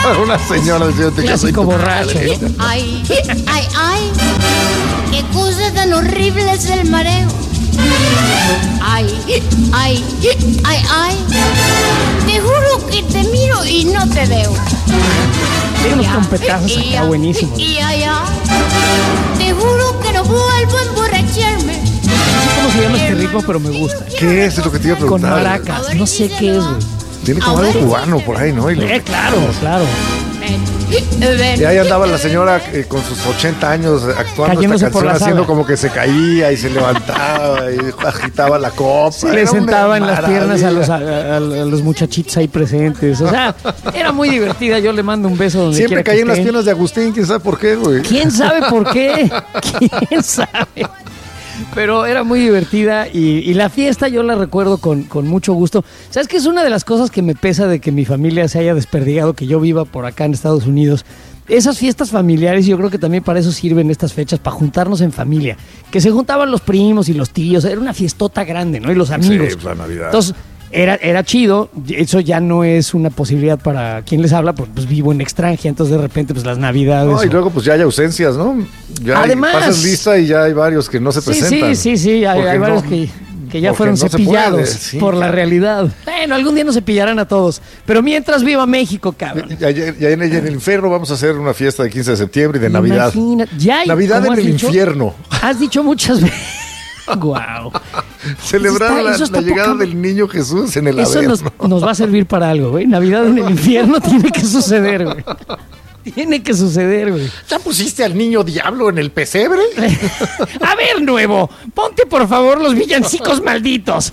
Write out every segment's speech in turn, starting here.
Una señora diciéndote que soy Clásico tu borracho, madre. ¿no? Ay, ay, ay, qué cosa tan horrible es el mareo. Ay, ay, ay, ay, te juro que te miro y no te veo. Tiene unos trompetazos acá buenísimos. Y ay, ay, te juro que no vuelvo a emborracharme. No sé cómo se llama este ritmo, pero me gusta. ¿Qué es lo que te iba a Con preguntar? maracas, no sé qué es, güey. Tiene como algo cubano por ahí, ¿no? Claro, claro. Y ahí andaba la señora con sus 80 años actuando Cayéndose esta por la canción, haciendo sala. como que se caía y se levantaba y agitaba la copa. Se le Era una sentaba en las piernas maravilla. a los muchachitos ahí presentes. O sea, era muy divertida. Yo le mando un beso donde Siempre quiera que caía en las estén. piernas de Agustín, quién sabe por qué, güey. ¿Quién sabe por qué? ¿Quién sabe? Pero era muy divertida y la fiesta yo la recuerdo con mucho gusto. ¿Sabes qué es una de las cosas que me pesa de que mi familia se haya desperdigado, que yo viva por acá en Estados Unidos? Esas fiestas familiares, yo creo que también para eso sirven estas fechas, para juntarnos en familia. Que se juntaban los primos y los tíos, era una fiestota grande, ¿no? Y los amigos. Sí, la Navidad. Entonces, era chido, eso ya no es una posibilidad para quien les habla, pues vivo en extranjera, entonces de repente pues las navidades. No, y luego pues ya hay ausencias, ¿no? Ya Además- pasas lista y ya hay varios que no se presentan. Sí, hay Porque varios no- que ya porque fueron no se cepillados puede, sí, por la claro. realidad. Bueno, algún día nos cepillarán a todos, pero mientras viva México, cabrón. Ya en el infierno vamos a hacer una fiesta de 15 de septiembre y de Navidad. Imagina- ya hay- Navidad ¿cómo en has el dicho? infierno. Has dicho muchas veces. Guau. Celebrar Eso está la llegada poca- del niño Jesús en el Eso Averno. nos va a servir para algo, güey. Navidad en el infierno tiene que suceder, güey. Tiene que suceder, güey. ¿Ya pusiste al niño diablo en el pesebre? A ver, nuevo, ponte por favor los villancicos malditos.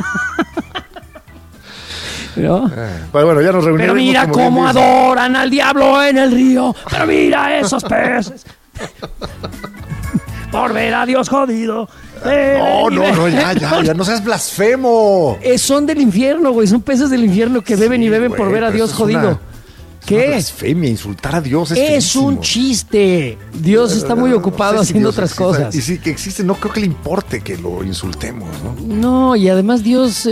¿No? Bueno, ya nos reunimos. Pero mira cómo adoran al diablo en el río. Pero mira esos peces. Por ver a Dios jodido. No, ya no seas blasfemo. Son del infierno, güey. Son peces del infierno que beben y beben güey, por ver a pero Dios eso es jodido. una ¿Qué? Blasfemia, insultar a Dios es Es feísimo. un chiste. Dios está muy ocupado No sé si haciendo Dios otras exista. cosas. Y sí que existe, no creo que le importe que lo insultemos, ¿no? No, y además Dios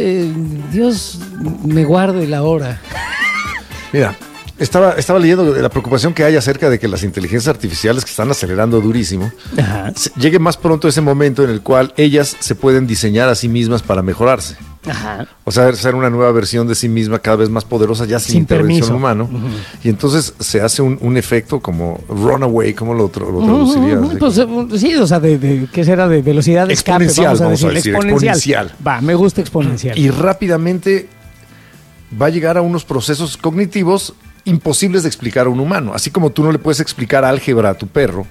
me guarde la hora. Mira, estaba leyendo la preocupación que hay acerca de que las inteligencias artificiales que están acelerando durísimo, Ajá. llegue más pronto ese momento en el cual ellas se pueden diseñar a sí mismas para mejorarse. Ajá. O sea, ser una nueva versión de sí misma cada vez más poderosa, ya sin intervención permiso. humana. Y entonces se hace un efecto como runaway, ¿cómo lo traducirías? Pues, sí, o sea, ¿qué será? De velocidad de escape, Exponencial, vamos a decir. exponencial. Va, me gusta exponencial. Y rápidamente va a llegar a unos procesos cognitivos imposibles de explicar a un humano. Así como tú no le puedes explicar álgebra a tu perro,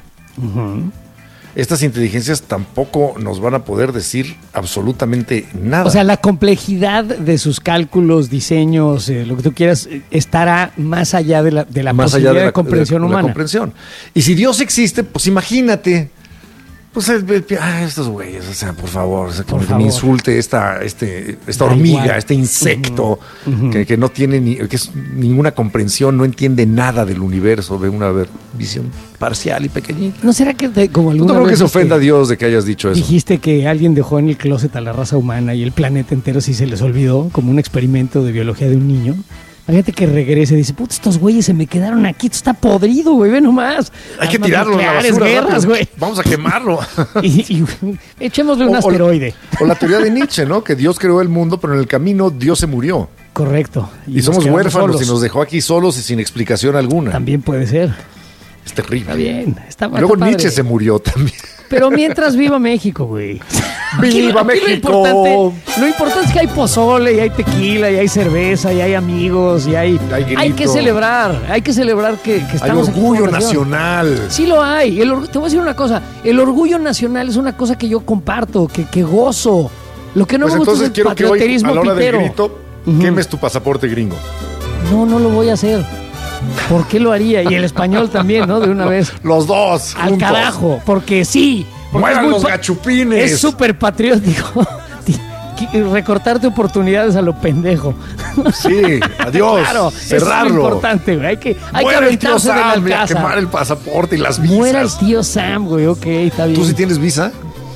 estas inteligencias tampoco nos van a poder decir absolutamente nada. O sea, la complejidad de sus cálculos, diseños, lo que tú quieras, estará más allá de la más posibilidad allá de comprensión de la humana. comprensión. Y si Dios existe, pues imagínate. Pues estos güeyes, o sea, por favor, o sea, que Por me favor. insulte esta Da hormiga, igual. este insecto que no tiene que es ninguna comprensión, no entiende nada del universo, ve una visión parcial y pequeñita. ¿No será que como No alguna creo que vez se ofenda a Dios de que hayas dicho eso. dijiste que alguien dejó en el closet a la raza humana y el planeta entero sí se les olvidó, como un experimento de biología de un niño? Imagínate que regrese y dice, puta, estos güeyes se me quedaron aquí, esto está podrido, güey, ve nomás. Hay que Armas tirarlo a la nucleares, basura. guerras, rápido. güey. Vamos a quemarlo. Y echémosle un asteroide. O la teoría de Nietzsche, ¿no? Que Dios creó el mundo, pero en el camino Dios se murió. Correcto. Y nos somos quedamos huérfanos solos. y nos dejó aquí solos y sin explicación alguna. También puede ser. Es terrible. Está bien. Está Luego padre. Nietzsche se murió también. Pero mientras viva México, güey. ¡Viva Aquí México! Lo importante es que hay pozole, y hay tequila, y hay cerveza, y hay amigos, y hay grito. que celebrar. Hay que celebrar que Hay estamos aquí orgullo como nación. nacional. Sí lo hay. Te voy a decir una cosa. El orgullo nacional es una cosa que yo comparto, que gozo. Lo que no Pues me gusta entonces es el quiero que hoy, patrioterismo a la hora pitero. del grito, quemes tu pasaporte gringo. No lo voy a hacer. ¿Por qué lo haría? Y el español también, ¿no? De una vez. Los dos, Al juntos. carajo, porque sí. Porque ¡Mueran muy los gachupines! Es súper patriótico. Recortarte oportunidades a lo pendejo. Sí, adiós. Claro, cerrarlo. es muy importante, güey. Hay que Muera el tío aventarse de Sam, la a casa. quemar el pasaporte y las Muera el visas. tío Sam, güey. Ok, está bien. ¿Tú sí tienes visa?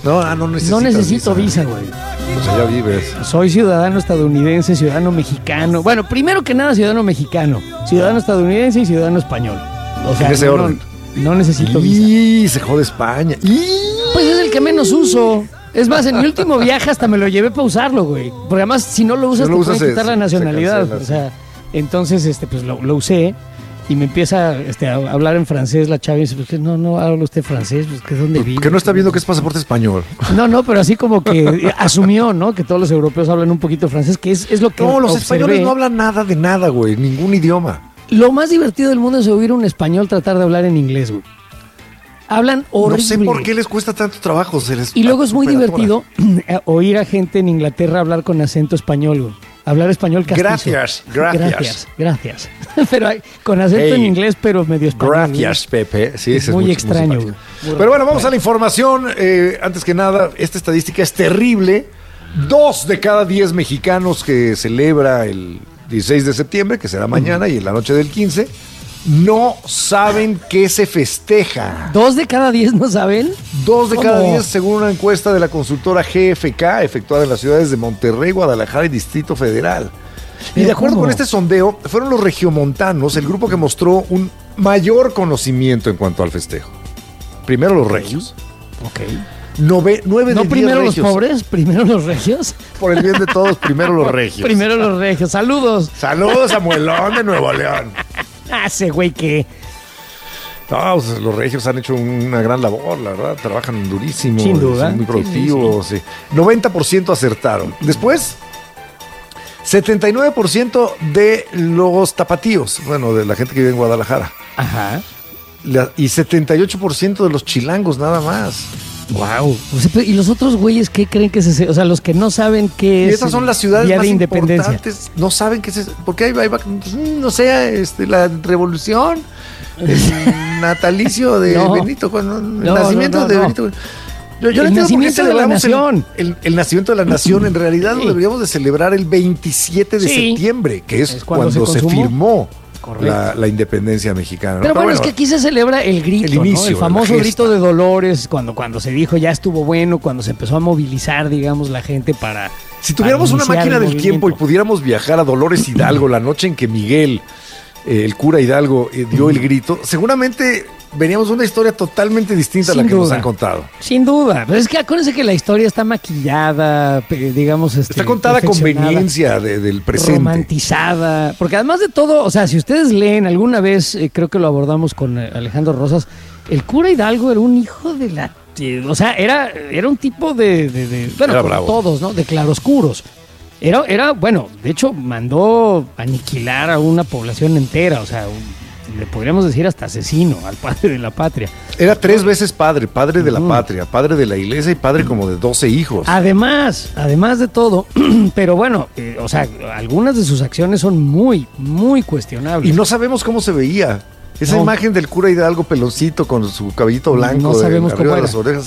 No necesitas No necesito visa, güey. O sea, ya vives. Soy ciudadano estadounidense, ciudadano mexicano. Bueno, primero que nada, ciudadano mexicano, ciudadano estadounidense y ciudadano español. O sea, en ese orden. No necesito visa. Y se jode España. Pues es el que menos uso. Es más, en mi último viaje hasta me lo llevé para usarlo, güey. Porque además, si no lo usas, te pueden quitar la nacionalidad. cancela, o sea, entonces, pues lo usé y me empieza a hablar en francés la chava y dice, pues que no habla usted francés, pues que dónde vive. Que no está viendo que es pasaporte español. No, pero así como que asumió, ¿no? Que todos los europeos hablan un poquito francés, que es lo que No, los observé. españoles no hablan nada de nada, güey. Ningún idioma. Lo más divertido del mundo es oír un español tratar de hablar en inglés, güey. Hablan horrible. No sé por qué les cuesta tanto trabajo. Y luego es muy divertido oír a gente en Inglaterra hablar con acento español, güey. Hablar español castizo. Gracias. Pero con acento en inglés, pero medio español. Gracias, Pepe. Sí, es muy extraño, güey. Pero bueno, vamos a la información. Antes que nada, esta estadística es terrible. 2 de cada 10 mexicanos que celebra el 16 de septiembre, que será mañana y en la noche del 15, no saben qué se festeja. 2 de cada 10 no saben. 2 de cada 10, según una encuesta de la consultora GFK, efectuada en las ciudades de Monterrey, Guadalajara y Distrito Federal. Y de acuerdo con este sondeo, fueron los regiomontanos el grupo que mostró un mayor conocimiento en cuanto al festejo. Primero los regios. Ok. 9 de 10 ¿No primero regios. los pobres? ¿Primero los regios? Por el bien de todos, primero los regios. Primero los regios. Saludos. Saludos, Samuelón de Nuevo León. Ese güey que... No, pues, los regios han hecho una gran labor, la verdad. Trabajan durísimo. Sin duda. Son muy productivos. Sí. 90% acertaron. Después, 79% de los tapatíos. Bueno, de la gente que vive en Guadalajara. Ajá. Y 78% de los chilangos, nada más. Wow. ¿Y los otros güeyes qué creen que es ese? O sea, los que no saben qué Y es. esas son las ciudades Día más de Independencia. importantes. No saben qué es eso. Porque ahí va, no sé, la revolución, el natalicio de Benito, el nacimiento de Benito. Yo el nacimiento de la nación. El nacimiento de la nación, en realidad lo deberíamos de celebrar el 27 de septiembre, que es cuando se firmó la independencia mexicana, ¿no? Pero bueno, es que aquí se celebra el grito, el inicio, ¿no? El famoso grito de Dolores, cuando se dijo ya estuvo bueno, cuando se empezó a movilizar, digamos, la gente para... Si tuviéramos una máquina del tiempo y pudiéramos viajar a Dolores Hidalgo la noche en que Miguel, el cura Hidalgo, dio el grito, seguramente veríamos una historia totalmente distinta a la que nos han contado. Sin duda. Pero es que acuérdense que la historia está maquillada, digamos... está contada a conveniencia del presente. Romantizada. Porque además de todo, o sea, si ustedes leen alguna vez, creo que lo abordamos con Alejandro Rosas, el cura Hidalgo era un hijo de la... O sea, era un tipo de bueno, como todos, ¿no? De claroscuros. Era, bueno, de hecho, mandó aniquilar a una población entera, o sea... le podríamos decir hasta asesino al padre de la patria. Era 3 veces padre de la patria, padre de la iglesia y padre como de 12 hijos. Además de todo, pero bueno, o sea, algunas de sus acciones son muy, muy cuestionables. Y no sabemos cómo se veía. Esa imagen del cura Hidalgo peloncito con su cabellito blanco, no sabemos cómo era. Las orejas,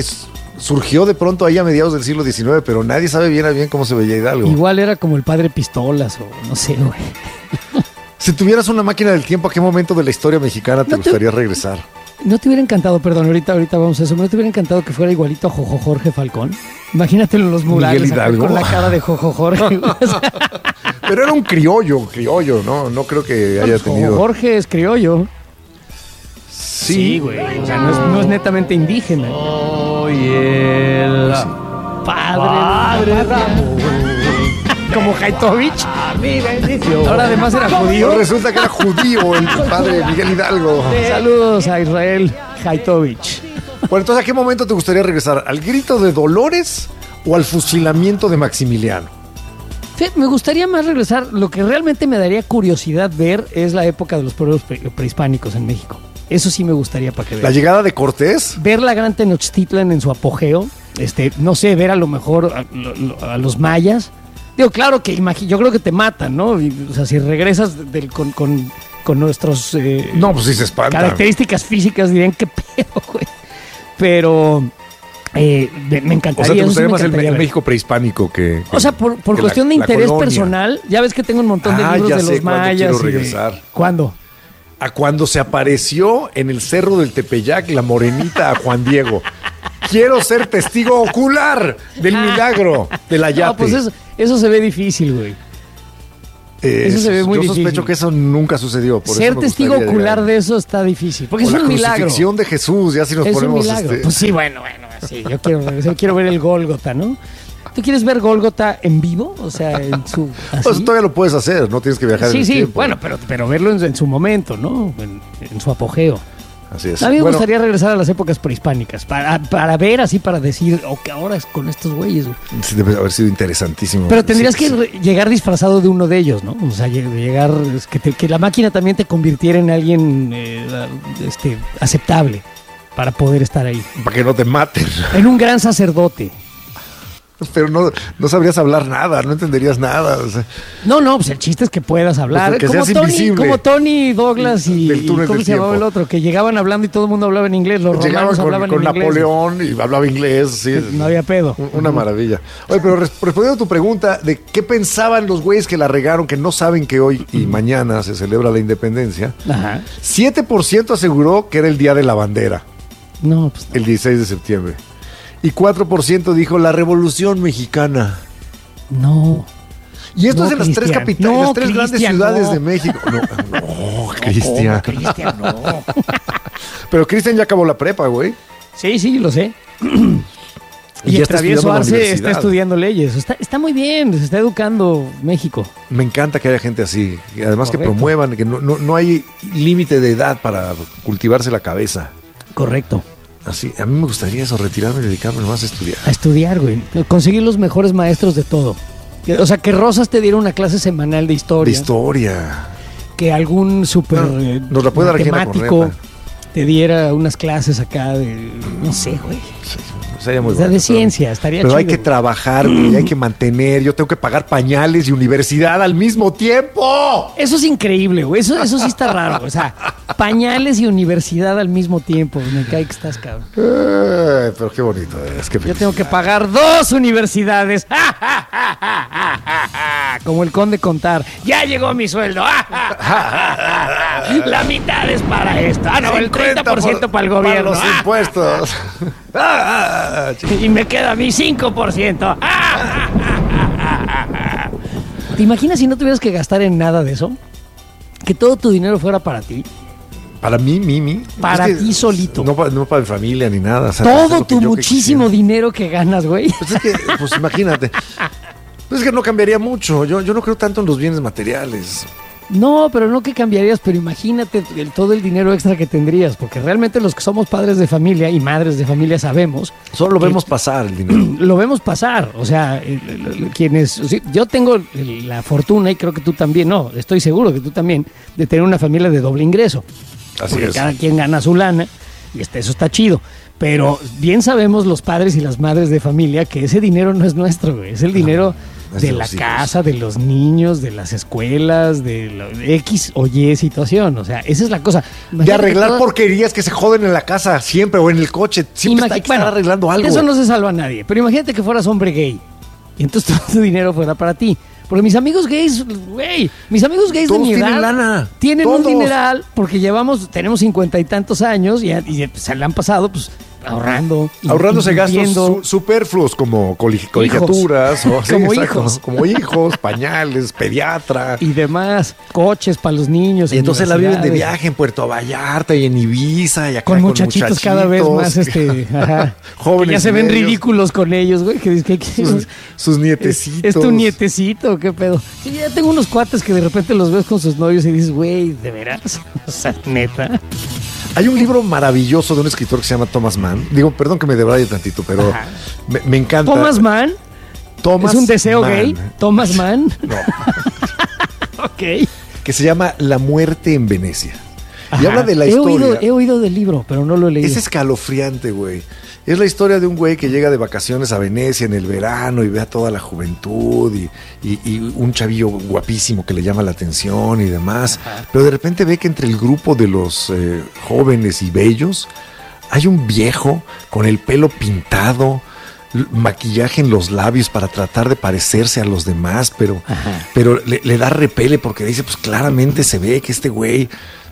surgió de pronto ahí a mediados del siglo XIX, pero nadie sabe bien a bien cómo se veía Hidalgo. Igual era como el padre Pistolas o no sé, güey. Si tuvieras una máquina del tiempo, ¿a qué momento de la historia mexicana te gustaría regresar? ¿No te hubiera encantado, perdón, ahorita vamos a eso, ¿no te hubiera encantado que fuera igualito a Jojo Jorge Falcón? Imagínatelo en los murales con la cara de Jojo Jorge. Pero era un criollo, no creo que haya tenido... Jojo Jorge es criollo. Sí, güey, o sea, no es netamente indígena. Padre Ramón. Como Haitovich. Mi bendición. Ahora además era judío. No, resulta que era judío el padre Miguel Hidalgo. Saludos a Israel Haitovich. Bueno, entonces, ¿a qué momento te gustaría regresar? ¿Al grito de Dolores o al fusilamiento de Maximiliano? Me gustaría más regresar. Lo que realmente me daría curiosidad ver es la época de los pueblos prehispánicos en México. Eso sí me gustaría para que vean. ¿La llegada de Cortés? Ver la gran Tenochtitlan en su apogeo. No sé, ver a lo mejor a los mayas. Digo, claro que yo creo que te matan, ¿no? O sea, si regresas con nuestros no, pues sí se espantan. Características físicas, dirían qué pedo, güey. Pero me encantaría. O sea, te gustaría más el México prehispánico que o sea, por cuestión de interés personal. Ya ves que tengo un montón de libros de los mayas. Quiero regresar. ¿Cuándo? A cuando se apareció en el cerro del Tepeyac la morenita a Juan Diego. Quiero ser testigo ocular del milagro de la yate. No, pues eso se ve difícil, güey. Eso se ve muy difícil. Yo sospecho que eso nunca sucedió. Por ser eso testigo ocular de eso está difícil. Porque es un milagro. La crucifixión de Jesús, ya si nos es ponemos... un milagro. Pues sí, bueno, sí. Yo quiero ver el Gólgota, ¿no? ¿Tú quieres ver Gólgota en vivo? O sea, en su... ¿así? Pues todavía lo puedes hacer, no tienes que viajar en el tiempo. Bueno, pero verlo en su momento, ¿no? En su apogeo. Así es. A mí me gustaría regresar a las épocas prehispánicas para ver así, para decir, que ahora es con estos güeyes. Sí, debe haber sido interesantísimo. Pero tendrías que llegar disfrazado de uno de ellos, ¿no? O sea, llegar, que la máquina también te convirtiera en alguien aceptable para poder estar ahí. Para que no te maten. En un gran sacerdote. Pero no sabrías hablar nada, no entenderías nada. O sea, no, pues el chiste es que puedas hablar. Pues como Tony Douglas y ¿cómo se llamaba el otro? Que llegaban hablando y todo el mundo hablaba en inglés. Los romanos hablaban en inglés. Con Napoleón y hablaba inglés. Sí, no había pedo. Una maravilla. Oye, pero respondiendo a tu pregunta de qué pensaban los güeyes que la regaron, que no saben que hoy y mañana se celebra la independencia, 7% aseguró que era el Día de la Bandera. No, pues no. El 16 de septiembre. Y 4% dijo la Revolución Mexicana. No. Y esto es en las tres capitales, las tres grandes ciudades de México. No, Cristian. No. Pero Cristian ya acabó la prepa, güey. Sí, lo sé. Y el Travieso Arce está estudiando leyes. Está muy bien, se está educando México. Me encanta que haya gente así. Y además que promuevan, que no hay límite de edad para cultivarse la cabeza. Correcto. Así, a mí me gustaría eso, retirarme y dedicarme más a estudiar. A estudiar, güey. Conseguir los mejores maestros de todo. O sea, que Rosas te diera una clase semanal de historia. De historia. Que algún súper nos la puede dar matemático te diera unas clases acá de... No sé, güey. Sí, sería muy bueno, de ciencia, estaría chido. Pero hay que trabajar, güey, hay que mantener. Yo tengo que pagar pañales y universidad al mismo tiempo. Eso es increíble, güey. Eso sí está raro. O sea, pañales y universidad al mismo tiempo. Me cae que estás, cabrón. Pero qué bonito es. Yo tengo que pagar 2 universidades. Como el Conde Contar. Ya llegó mi sueldo. La mitad es para esto. No, el 30% para el gobierno. Para los impuestos. Y me queda a mí 5%. ¿Te imaginas si no tuvieras que gastar en nada de eso? Que todo tu dinero fuera para ti. Para mí. Para ti solito. No para mi familia ni nada. O sea, todo tu muchísimo dinero que ganas, güey. Pues es que, imagínate. Pues es que no cambiaría mucho. Yo no creo tanto en los bienes materiales. No, pero no que cambiarías, pero imagínate todo el dinero extra que tendrías, porque realmente los que somos padres de familia y madres de familia sabemos... Solo lo vemos pasar el dinero. Lo vemos pasar, o sea, quienes... Yo tengo la fortuna, y creo que tú también, estoy seguro que tú también, de tener una familia de doble ingreso. Así porque es. Cada quien gana su lana, y eso está chido. Pero bien sabemos los padres y las madres de familia que ese dinero no es nuestro, güey, es el dinero... de la casa, de los niños, de las escuelas, de X o Y situación. O sea, esa es la cosa. De arreglar porquerías que se joden en la casa siempre o en el coche. Siempre hay que estar arreglando algo. Eso no se salva a nadie. Pero imagínate que fueras hombre gay y entonces todo tu dinero fuera para ti. Porque mis amigos gays, güey, de mi edad tienen un dineral porque tenemos 50 y tantos años y se le han pasado, pues, ahorrándose gastos superfluos como colegiaturas como hijos, pañales, pediatra y demás, coches para los niños, y entonces la viven de viaje en Puerto Vallarta y en Ibiza y acá con muchachitos cada vez más jóvenes, ya se ven ridículos con ellos, güey, que sus nietecitos. Es tu nietecito, qué pedo. Sí, ya tengo unos cuates que de repente los ves con sus novios y dices, güey, ¿de veras? O sea, neta. Hay un libro maravilloso de un escritor que se llama Thomas Mann. Digo, perdón que me debraye tantito, pero me encanta. ¿Thomas Mann? ¿Es un deseo gay? ¿Thomas Mann? No. Ok. Que se llama La muerte en Venecia. Y habla de la historia. He oído del libro, pero no lo he leído. Es escalofriante, güey. Es la historia de un güey que llega de vacaciones a Venecia en el verano y ve a toda la juventud y un chavillo guapísimo que le llama la atención y demás. Pero de repente ve que entre el grupo de los jóvenes y bellos hay un viejo con el pelo pintado, maquillaje en los labios para tratar de parecerse a los demás, pero le da repele porque dice, pues claramente se ve que este güey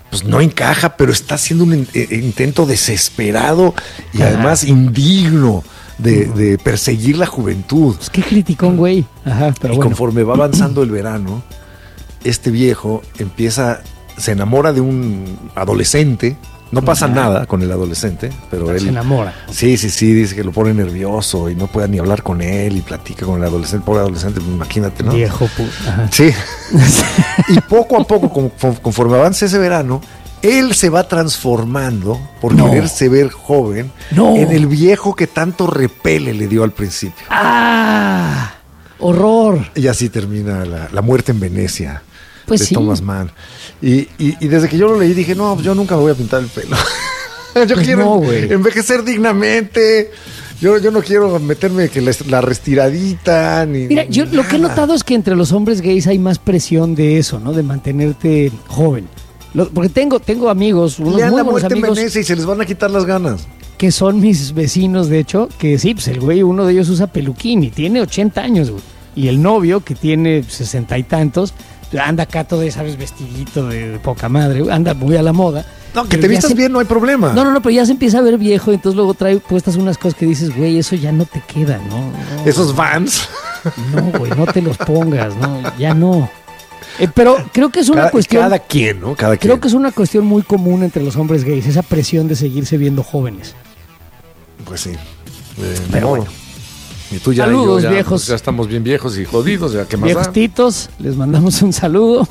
pues no encaja, pero está haciendo un intento desesperado y además indigno de perseguir la juventud. Pues qué criticón, güey. Ajá, pero y bueno. conforme va avanzando el verano, este viejo se enamora de un adolescente. No pasa nada con el adolescente, pero él... Se enamora. Sí, dice que lo pone nervioso y no puede ni hablar con él y platica con el adolescente. Pobre adolescente, imagínate, ¿no? Viejo puto. Ajá. Sí. Y poco a poco, conforme avance ese verano, él se va transformando por quererse ver joven en el viejo que tanto repele le dio al principio. ¡Ah! ¡Horror! Y así termina la muerte en Venecia. Pues de sí. Thomas Mann. Y desde que yo lo leí dije, no, pues yo nunca me voy a pintar el pelo. Yo Pues quiero no, envejecer dignamente. Yo no quiero meterme que la restiradita. Mira, yo lo que he notado es que entre los hombres gays hay más presión de eso, ¿no? De mantenerte joven. Porque tengo amigos, unos Lean muy La buenos muerte en amigos Venecia y se les van a quitar las ganas. que son mis vecinos, de hecho, que sí, pues el güey, uno de ellos usa peluquín y tiene 80 años, güey. Y el novio, que tiene 60 y tantos, anda acá todo, ¿sabes? Vestidito de poca madre, güey, anda muy a la moda. No, que Pero te ya vistas bien, no hay problema. No, pero ya se empieza a ver viejo, y entonces luego trae puestas unas cosas que dices, güey, eso ya no te queda, ¿no? Esos Vans. No, güey, no te los pongas, no, ya no. Pero creo que es una cuestión... Cada quien, ¿no? Cada Creo quien. que es una cuestión muy común entre los hombres gays, esa presión de seguirse viendo jóvenes. Pues sí. Pero no. bueno. Y tú ya, Saludos, y yo viejos. pues ya estamos bien viejos y jodidos, ya qué más Viejos da? titos, les mandamos un saludo.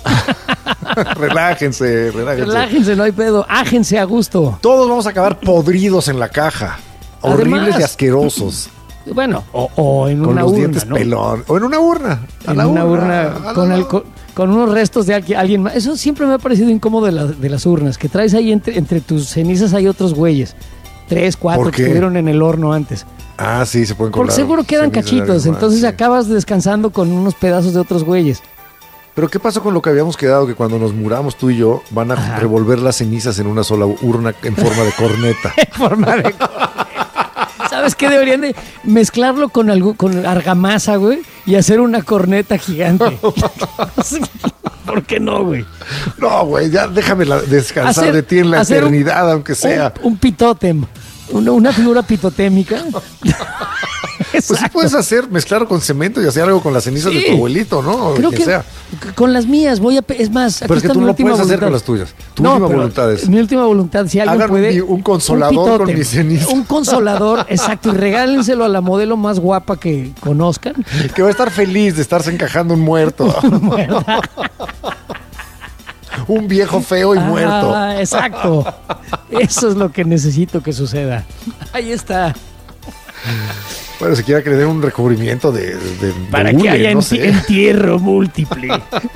Relájense. Relájense, no hay pedo. Ájense a gusto. Todos vamos a acabar podridos en la caja. Horribles Además, y asquerosos. Bueno, o en Con una los urna, dientes ¿no? pelón. O en una urna. En una urna con unos restos de alguien más. Eso siempre me ha parecido incómodo de las urnas, que traes ahí entre tus cenizas hay otros güeyes. 3, 4 ¿Por que qué? estuvieron en el horno antes. Ah, sí, se pueden colar. Porque seguro quedan cenizas de cachitos, alguien más, entonces sí. acabas descansando con unos pedazos de otros güeyes. Pero ¿qué pasó con lo que habíamos quedado? Que cuando nos muramos tú y yo, van a Ajá. revolver las cenizas en una sola urna en forma de corneta. En forma de ¿Sabes qué? Deberían de mezclarlo con argamasa, güey, y hacer una corneta gigante. ¿Por qué no, güey? No, güey, ya déjame descansar de ti en la hacer eternidad, aunque sea. Un pitótem. Una figura pitotémica. Pues sí puedes mezclarlo con cemento y hacer algo con las cenizas de tu abuelito, ¿no? O Creo quien que sea. con las mías es más, aquí Pero es que está tú mi no última puedes hacer voluntad. con las tuyas. Tu No, última pero voluntad es. mi última voluntad, si alguien Hagan puede... un consolador con pitótem, mis cenizas. Un consolador, exacto, y regálenselo a la modelo más guapa que conozcan. Que va a estar feliz de estarse encajando un muerto. Un viejo feo y muerto. Exacto. Eso es lo que necesito que suceda. Ahí está. Bueno, si quiera que le den un recubrimiento de Para hule, que haya no sé. entierro múltiple.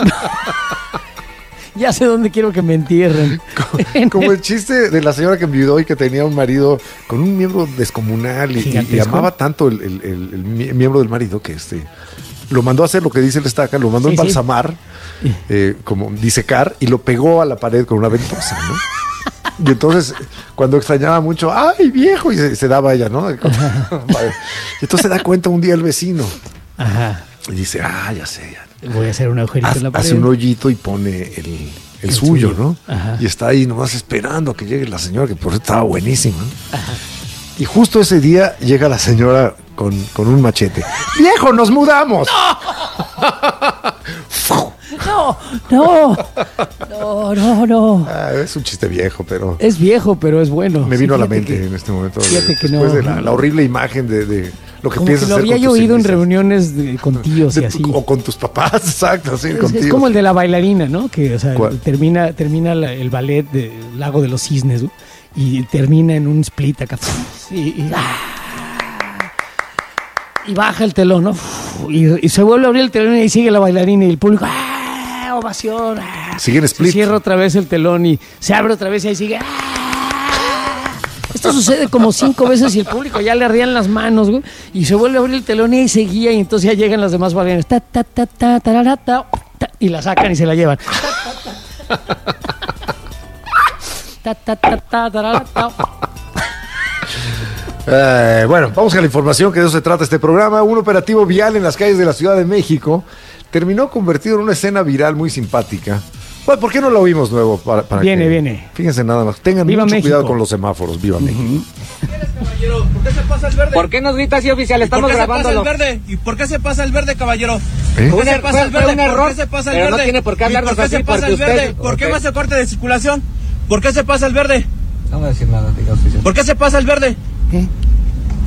Ya sé dónde quiero que me entierren. Como el chiste de la señora que enviudó y que tenía un marido con un miembro descomunal y Gigantesco. amaba tanto el miembro del marido que lo mandó a hacer lo que dice el estaca, lo mandó a Sí, sí. embalsamar, como disecar, y lo pegó a la pared con una ventosa, ¿no? Y entonces, cuando extrañaba mucho, ¡ay, viejo! Y se daba ella, ¿no? Y entonces se da cuenta un día el vecino. Ajá. Y dice, ya sé, ya. Voy a hacer un agujerito en la pared. Hace un hoyito y pone el suyo, ¿no? Ajá. Y está ahí nomás esperando a que llegue la señora, que por eso estaba buenísima, ¿no? Ajá. Y justo ese día llega la señora con un machete. ¡Viejo, nos mudamos! No. Es un chiste viejo, pero Es viejo, pero es bueno. me Sí, vino a la fíjate mente que- en este momento. fíjate que después no. de la horrible imagen de lo que Como piensas que lo hacer había con yo tus oído en cenizas. reuniones con tíos y así. O con tus papás, exacto, sí, Es contigo. como el de la bailarina, ¿no? Que, o sea, ¿Cuál? termina el ballet de Lago de los Cisnes, ¿no? Y termina en un split acá. Y baja el telón, ¿no? Y se vuelve a abrir el telón y ahí sigue la bailarina y el público. Ovación. Sigue en Se split. cierra otra vez el telón y se abre otra vez y ahí sigue. Esto sucede como 5 veces y el público ya le ardían las manos, güey. Y se vuelve a abrir el telón y ahí seguía y entonces ya llegan las demás bailarinas. Ta, ta, ta, ta, tarara, ta, ta, y la sacan y se la llevan. Ta, ta, ta, ta, tarara, ta. Bueno, vamos a la información, que de eso se trata este programa. Un operativo vial en las calles de la Ciudad de México terminó convertido en una escena viral muy simpática Bueno, ¿por qué no lo oímos nuevo? Para Viene. Fíjense nada más. Tengan Viva mucho México. cuidado con los semáforos. Viva México. Caballero, ¿por qué se pasa el verde? ¿Por qué nos grita así, oficial? Estamos grabándolo. ¿Y por qué se pasa el verde, caballero? ¿Eh? ¿Por qué se pasa el verde? un error, ¿Por qué se pasa el pero verde? no tiene por qué hablarnos ¿Y por qué así, se pasa porque el verde? usted- ¿Por qué ok. me hace corte de circulación? ¿Por qué se pasa el verde? No voy a decir nada, diga, oficial. ¿Por qué se pasa el verde? ¿Qué?